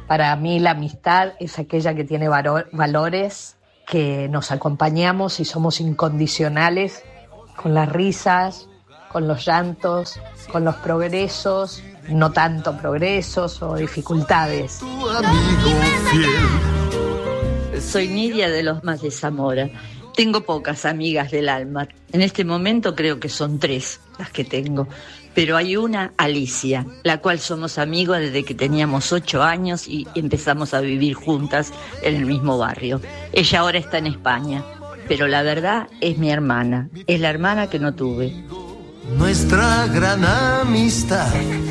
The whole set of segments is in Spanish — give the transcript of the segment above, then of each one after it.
Para mí la amistad es aquella que tiene valores, que nos acompañamos y somos incondicionales con las risas, con los llantos, con los progresos, no tanto progresos o dificultades. Soy Nidia de Los Más de Zamora. Tengo pocas amigas del alma. En este momento creo que son 3 las que tengo. Pero hay una, Alicia, la cual somos amigos desde que teníamos 8 años y empezamos a vivir juntas en el mismo barrio. Ella ahora está en España, pero la verdad es mi hermana. Es la hermana que no tuve. Nuestra gran amistad.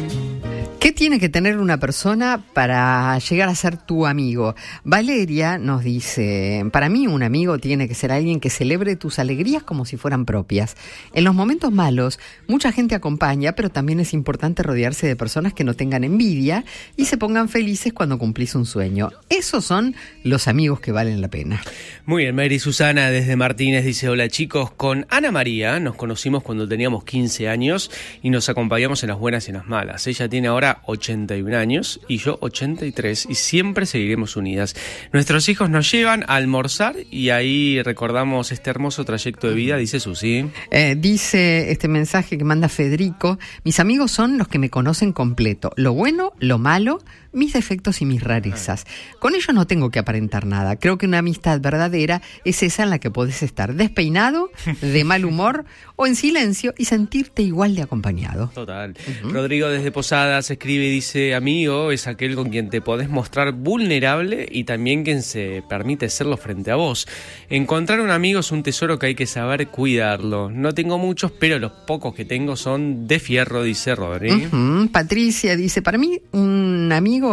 ¿Qué tiene que tener una persona para llegar a ser tu amigo? Valeria nos dice, para mí un amigo tiene que ser alguien que celebre tus alegrías como si fueran propias. En los momentos malos, mucha gente acompaña, pero también es importante rodearse de personas que no tengan envidia y se pongan felices cuando cumplís un sueño. Esos son los amigos que valen la pena. Muy bien, Mary Susana desde Martínez dice, hola chicos, con Ana María nos conocimos cuando teníamos 15 años y nos acompañamos en las buenas y en las malas. Ella tiene ahora 81 años y yo 83 y siempre seguiremos unidas. Nuestros hijos nos llevan a almorzar y ahí recordamos este hermoso trayecto de vida, dice Susi. Dice este mensaje que manda Federico, mis amigos son los que me conocen completo, lo bueno, lo malo, mis defectos y mis rarezas. Con ellos no tengo que aparentar nada. Creo que una amistad verdadera es esa en la que podés estar despeinado, de mal humor o en silencio y sentirte igual de acompañado. Total. Rodrigo desde Posadas escribe y dice, amigo es aquel con quien te podés mostrar vulnerable y también quien se permite serlo frente a vos. Encontrar un amigo es un tesoro que hay que saber cuidarlo. No tengo muchos, pero los pocos que tengo son de fierro, dice Rodri. Patricia dice, para mí un amigo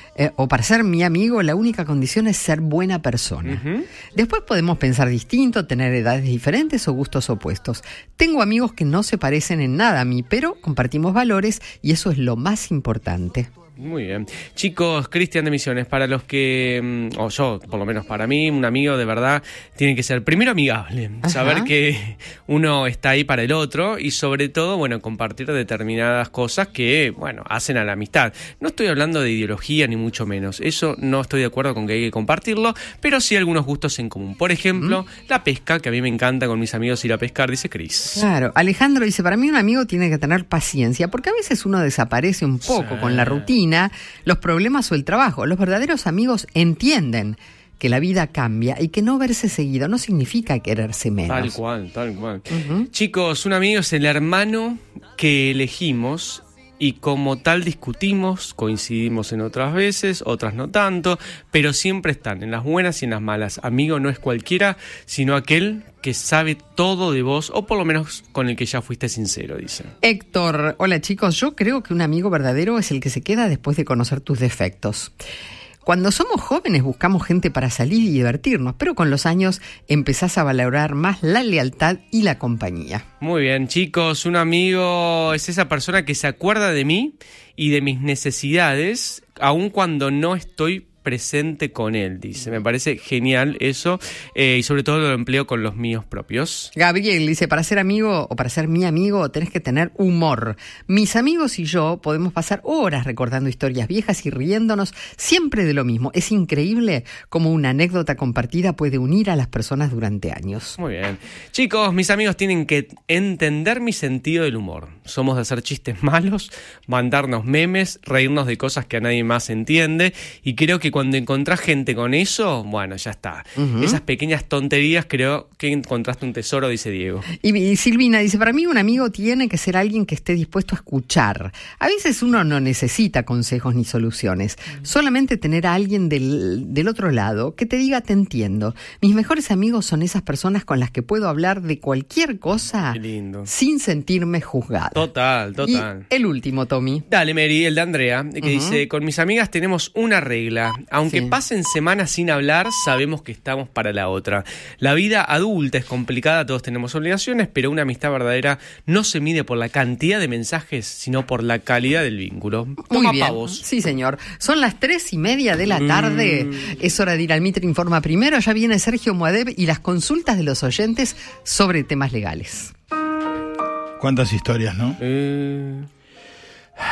o para ser mi amigo, la única condición es ser buena persona. Después podemos pensar distinto, tener edades diferentes o gustos opuestos. Tengo amigos que no se parecen en nada a mí, pero compartimos valores y eso es lo más importante. Muy bien. Chicos, Cristian de Misiones, para los que, o yo, por lo menos para mí, un amigo de verdad tiene que ser primero amigable, saber que uno está ahí para el otro y sobre todo, bueno, compartir determinadas cosas que, bueno, hacen a la amistad. No estoy hablando de ideología ni mucho menos, eso no estoy de acuerdo con que hay que compartirlo, pero sí algunos gustos en común. Por ejemplo, la pesca, que a mí me encanta con mis amigos ir a pescar, dice Cris. Claro, Alejandro dice, para mí un amigo tiene que tener paciencia, porque a veces uno desaparece un poco con la rutina, los problemas o el trabajo. Los verdaderos amigos entienden que la vida cambia y que no verse seguido no significa quererse menos. Tal cual, tal cual. Chicos, un amigo es el hermano que elegimos y como tal discutimos, coincidimos en otras veces, otras no tanto, pero siempre están en las buenas y en las malas. Amigo no es cualquiera, sino aquel que sabe todo de vos, o por lo menos con el que ya fuiste sincero, dice. Héctor, hola chicos, yo creo que un amigo verdadero es el que se queda después de conocer tus defectos. Cuando somos jóvenes buscamos gente para salir y divertirnos, pero con los años empezás a valorar más la lealtad y la compañía. Muy bien, chicos, un amigo es esa persona que se acuerda de mí y de mis necesidades, aun cuando no estoy presente con él, dice. Me parece genial eso, y sobre todo lo empleo con los míos propios. Gabriel dice, para ser amigo o para ser mi amigo tenés que tener humor. Mis amigos y yo podemos pasar horas recordando historias viejas y riéndonos siempre de lo mismo. Es increíble cómo una anécdota compartida puede unir a las personas durante años. Muy bien. Chicos, mis amigos tienen que entender mi sentido del humor. Somos de hacer chistes malos, mandarnos memes, reírnos de cosas que a nadie más entiende, y creo que cuando encontrás gente con eso, bueno, ya está. Esas pequeñas tonterías, creo que encontraste un tesoro, dice Diego. Y Silvina dice, para mí un amigo tiene que ser alguien que esté dispuesto a escuchar. A veces uno no necesita consejos ni soluciones, solamente tener a alguien del otro lado que te diga, te entiendo. Mis mejores amigos son esas personas con las que puedo hablar de cualquier cosa sin sentirme juzgado. Total. Y el último, Tommy. Dale, Mary, el de Andrea, que dice, con mis amigas tenemos una regla. Aunque pasen semanas sin hablar, sabemos que estamos para la otra. La vida adulta es complicada, todos tenemos obligaciones, pero una amistad verdadera no se mide por la cantidad de mensajes, sino por la calidad del vínculo. Muy bien. Pavos. Sí, señor. Son las 3:30 de la tarde. Es hora de ir al Mitre Informa primero. Ya viene Sergio Moadeb y las consultas de los oyentes sobre temas legales. ¿Cuántas historias, no?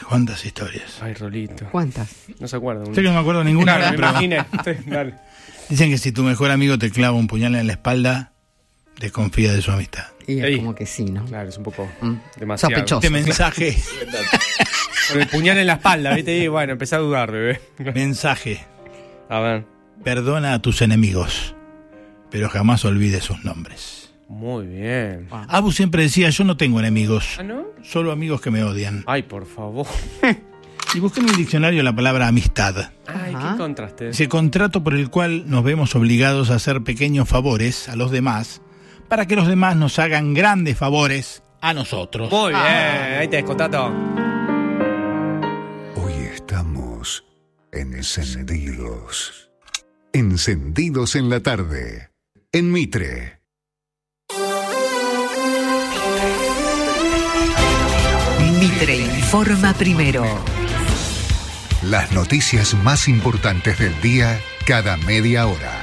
¿Cuántas historias? Ay, Rolito. ¿Cuántas? No se acuerdan. Sé que no me acuerdo ninguna. Claro, me pero imaginé. Dale. dicen que si tu mejor amigo te clava un puñal en la espalda, desconfía de su amistad. Y es Ey. como que sí, ¿no? Claro, es un poco demasiado. Sospechoso. Este mensaje, Con el puñal en la espalda, ¿viste? Y bueno, empecé a dudar, bebé. mensaje, A ver. perdona a tus enemigos, pero jamás olvides sus nombres. Muy bien. Abu siempre decía, yo no tengo enemigos, ¿Ah, no? solo amigos que me odian. Ay, por favor. Y busqué en el diccionario la palabra amistad. Ay, Ajá. qué contraste. Ese contrato por el cual nos vemos obligados a hacer pequeños favores a los demás, para que los demás nos hagan grandes favores a nosotros. Muy bien, ahí te descontato. Hoy estamos encendidos. Encendidos en la tarde. En Mitre. Mitre informa primero. Las noticias más importantes del día cada media hora.